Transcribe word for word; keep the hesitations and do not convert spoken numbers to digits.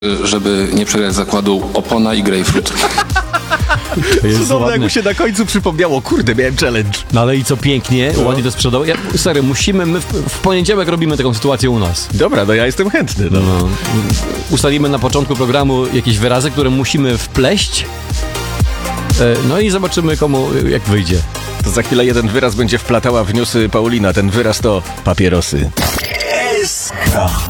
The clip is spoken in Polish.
żeby nie przegrać zakładu opona i grejpfrut. To jest Cudowne, ładne. jak mu się na końcu przypomniało, kurde, miałem challenge. No ale i co pięknie, ładnie to sprzedał. Ja, serio, musimy, my w, w poniedziałek robimy taką sytuację u nas. Dobra, no ja jestem chętny. No. No, ustalimy na początku programu jakieś wyrazy, które musimy wpleść. E, No i zobaczymy, komu jak wyjdzie. To za chwilę jeden wyraz będzie wplatała w newsy Paulina. Ten wyraz to papierosy. S K.